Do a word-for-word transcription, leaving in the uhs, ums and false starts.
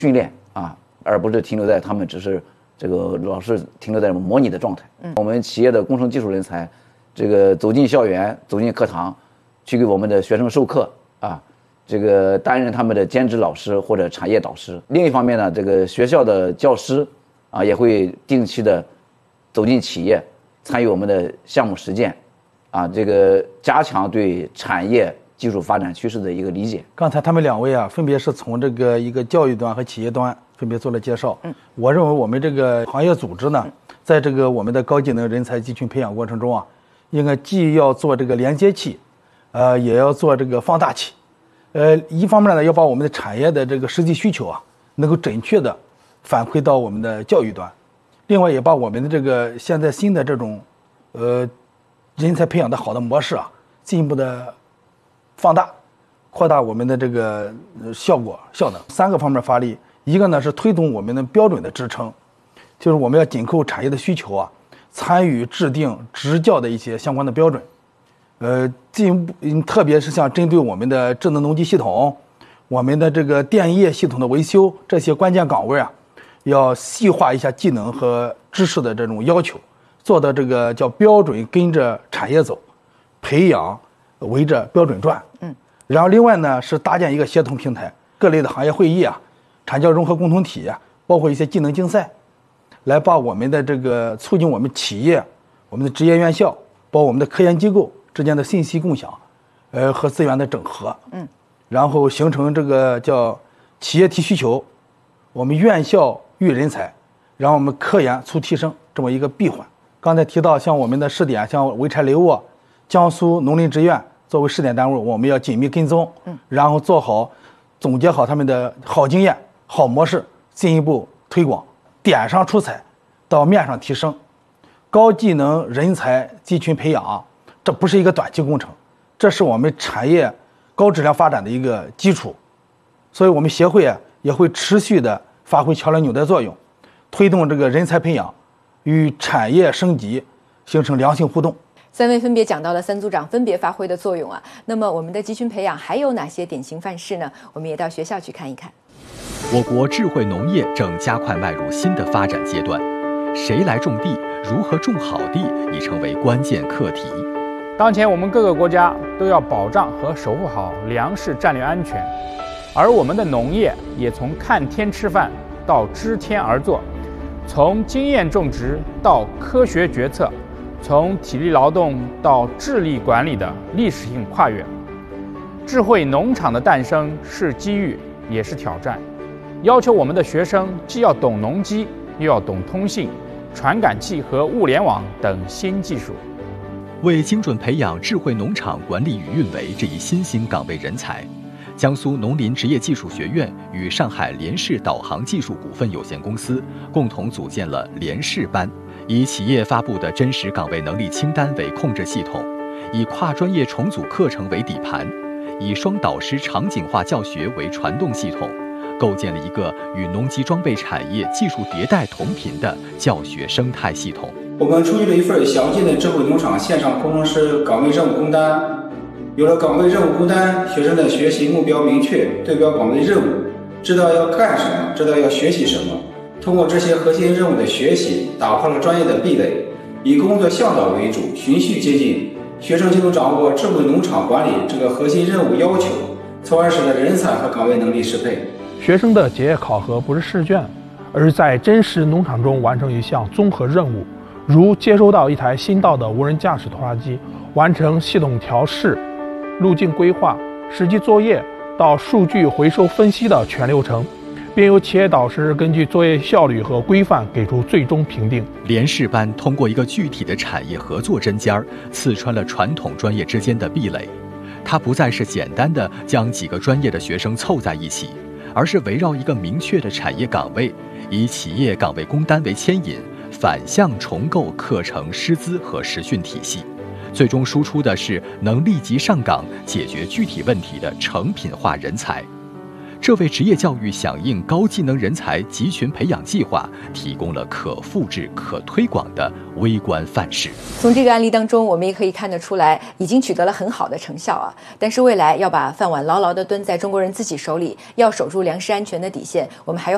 训练啊，而不是停留在他们只是这个老是停留在模拟的状态。嗯，我们企业的工程技术人才，这个走进校园，走进课堂，去给我们的学生授课啊，这个担任他们的兼职老师或者产业导师。另一方面呢，这个学校的教师啊，也会定期的走进企业，参与我们的项目实践，啊，这个加强对产业技术发展趋势的一个理解。 刚才他们两位啊，分别是从这个一个教育端和企业端分别做了介绍。嗯，我认为我们这个行业组织呢，在这个我们的高技能人才集群培养过程中啊，应该既要做这个连接器，呃，也要做这个放大器。呃，一方面呢，要把我们的产业的这个实际需求啊，能够准确的反馈到我们的教育端；另外，也把我们的这个现在新的这种，呃，人才培养的好的模式啊，进一步的放大、扩大我们的这个效果效能。三个方面发力，一个呢是推动我们的标准的支撑，就是我们要紧扣产业的需求啊，参与制定执教的一些相关的标准。呃，进一步，特别是像针对我们的智能农机系统、我们的这个电业系统的维修这些关键岗位啊，要细化一下技能和知识的这种要求，做到这个叫标准跟着产业走，培养围着标准转。嗯，然后另外呢是搭建一个协同平台，各类的行业会议啊、产教融合共同体啊，包括一些技能竞赛，来把我们的这个促进我们企业、我们的职业院校，包括我们的科研机构之间的信息共享，呃和资源的整合。嗯，然后形成这个叫企业提需求，我们院校育人才，然后我们科研促提升这么一个闭环。刚才提到像我们的试点，像潍柴雷沃、江苏农林职院作为试点单位，我们要紧密跟踪，嗯，然后做好总结好他们的好经验、好模式，进一步推广，点上出彩，到面上提升。高技能人才集群培养，这不是一个短期工程，这是我们产业高质量发展的一个基础。所以我们协会啊也会持续的发挥桥梁纽带作用，推动这个人才培养与产业升级形成良性互动。 三位分别讲到了三组长分别发挥的作用啊。那么我们的集群培养还有哪些典型范式呢？我们也到学校去看一看。 我国智慧农业正加快迈入新的发展阶段，谁来种地，如何种好地，已成为关键课题。 当前我们各个国家都要保障和守护好粮食战略安全，而我们的农业也从看天吃饭到知天而作，从经验种植到科学决策，从体力劳动到智力管理的历史性跨越。智慧农场的诞生是机遇也是挑战，要求我们的学生既要懂农机，又要懂通信、传感器和物联网等新技术。 为精准培养智慧农场管理与运维这一新兴岗位人才，江苏农林职业技术学院与上海联视导航技术股份有限公司共同组建了联视班，以企业发布的真实岗位能力清单为控制系统，以跨专业重组课程为底盘，以双导师场景化教学为传动系统，构建了一个与农机装备产业技术迭代同频的教学生态系统。 我们出具了一份详尽的智慧农场线上工程师岗位任务工单。有了岗位任务工单，学生的学习目标明确，对标岗位任务，知道要干什么，知道要学习什么。通过这些核心任务的学习，打破了专业的壁垒，以工作向导为主，循序渐进，学生就能掌握智慧农场管理这个核心任务要求，从而使得人才和岗位能力适配。 学生的结业考核不是试卷，而是在真实农场中完成一项综合任务，如接收到一台新到的无人驾驶拖拉机，完成系统调试、路径规划、实际作业到数据回收分析的全流程，并由企业导师根据作业效率和规范给出最终评定。 联视班通过一个具体的产业合作针尖儿，刺穿了传统专业之间的壁垒。它不再是简单的将几个专业的学生凑在一起，而是围绕一个明确的产业岗位，以企业岗位工单为牵引，反向重构课程师资和实训体系，最终输出的是能立即上岗解决具体问题的成品化人才。这为职业教育响应高技能人才集群培养计划提供了可复制、可推广的微观范式。 从这个案例当中，我们也可以看得出来，已经取得了很好的成效啊。但是未来要把饭碗牢牢地端在中国人自己手里，要守住粮食安全的底线，我们还有